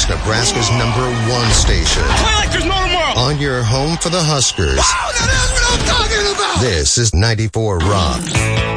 Nebraska's #1 station. Play like there's no tomorrow. On your home for the Huskers. Wow, that's what I'm talking about. This is 94 Rock.